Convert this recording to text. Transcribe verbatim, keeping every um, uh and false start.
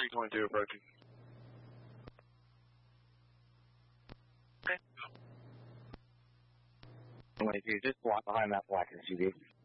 three twenty-two approaching. twenty-two, just block behind that black S U V.